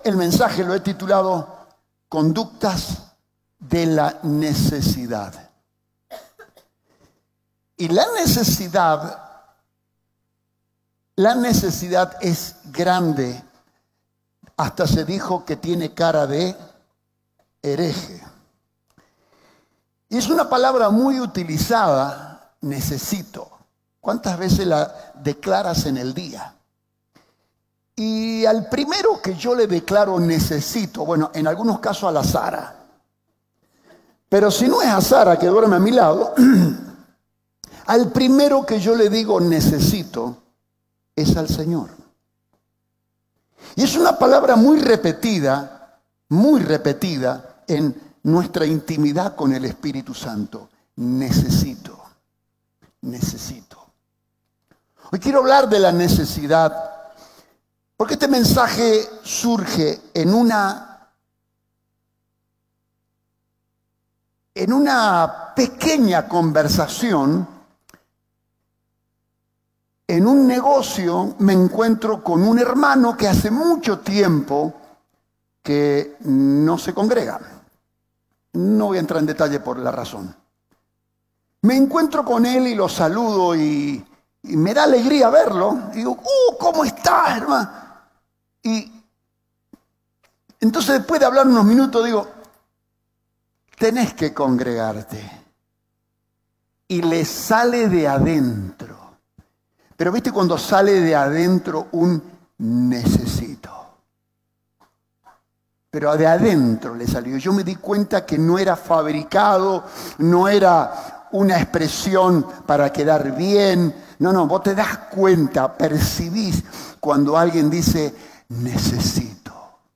el mensaje lo he titulado Conductas de la Necesidad. Y la necesidad es grande. Hasta se dijo que tiene cara de hereje. Y es una palabra muy utilizada, necesito. ¿Cuántas veces la declaras en el día? Y al primero que yo le declaro necesito, bueno, en algunos casos a la Sara. Pero si no es a Sara que duerme a mi lado, al primero que yo le digo necesito es al Señor. Y es una palabra muy repetida en nuestra intimidad con el Espíritu Santo. Necesito. Hoy quiero hablar de la necesidad, porque este mensaje surge en una pequeña conversación. En un negocio me encuentro con un hermano que hace mucho tiempo que no se congrega. No voy a entrar en detalle por la razón. Me encuentro con él y lo saludo y me da alegría verlo. Y digo, ¿cómo estás, hermano? Y entonces después de hablar unos minutos digo, tenés que congregarte. Y le sale de adentro. Pero viste cuando sale de adentro un necesito. Pero de adentro le salió. Yo me di cuenta que no era fabricado, no era una expresión para quedar bien. No, vos te das cuenta, percibís cuando alguien dice necesito.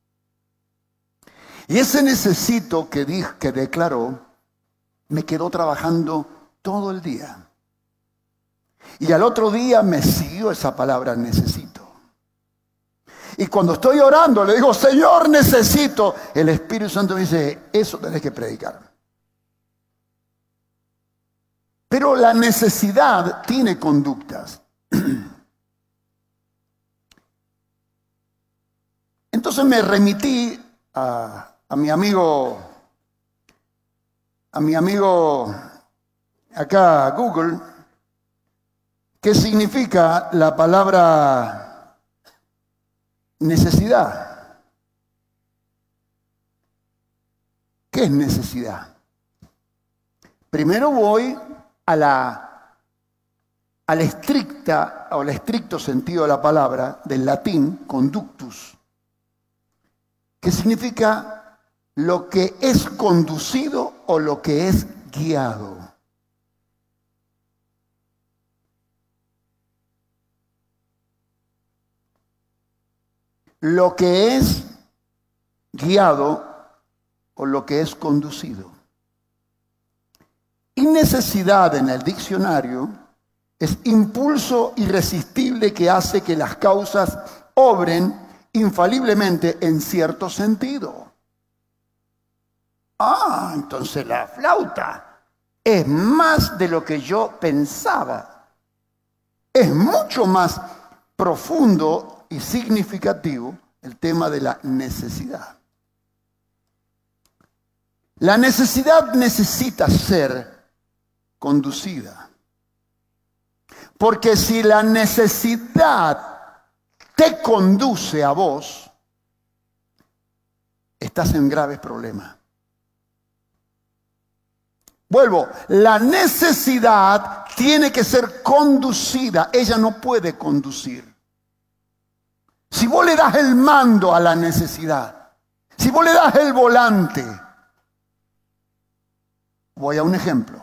Y ese necesito que declaró, me quedó trabajando todo el día. Y al otro día me siguió esa palabra necesito. Y cuando estoy orando le digo, Señor, necesito. El Espíritu Santo me dice, eso tenés que predicar. Pero la necesidad tiene conductas. Entonces me remití a mi amigo acá, Google. ¿Qué significa la palabra necesidad? ¿Qué es necesidad? Primero voy al estricto sentido de la palabra, del latín, conductus, que significa lo que es conducido o lo que es guiado. Lo que es guiado o lo que es conducido. Y necesidad en el diccionario es impulso irresistible que hace que las causas obren infaliblemente en cierto sentido. Entonces la flauta es más de lo que yo pensaba. Es mucho más profundo y significativo el tema de la necesidad. La necesidad necesita ser conducida. Porque si la necesidad te conduce a vos, estás en graves problemas. Vuelvo, la necesidad tiene que ser conducida. Ella no puede conducir. Si vos le das el mando a la necesidad, si vos le das el volante, voy a un ejemplo.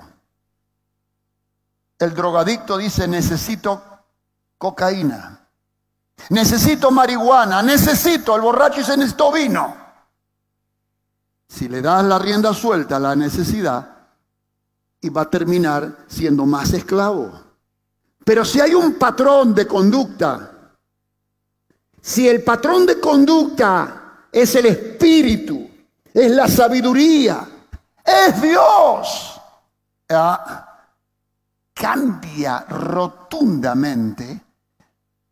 El drogadicto dice, necesito cocaína, necesito marihuana, necesito, el borracho dice, necesito vino. Si le das la rienda suelta a la necesidad, y va a terminar siendo más esclavo. Pero si hay un patrón de conducta, si el patrón de conducta es el Espíritu, es la sabiduría, es Dios, cambia rotundamente